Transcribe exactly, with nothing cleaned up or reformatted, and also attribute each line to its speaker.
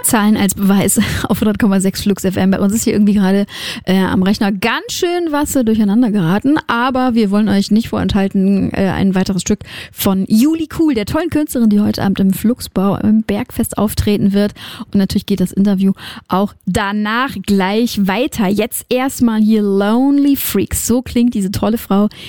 Speaker 1: Zahlen als Beweis auf hundert Komma sechs Flux F M. Bei uns ist hier irgendwie gerade äh, am Rechner ganz schön was äh, durcheinander geraten, aber wir wollen euch nicht vorenthalten, äh, ein weiteres Stück von Juli Cool, der tollen Künstlerin, die heute Abend im Fluxbau im Bergfest auftreten wird. Und natürlich geht das Interview auch danach gleich weiter. Jetzt erstmal hier Lonely Freaks. So klingt diese tolle Frau,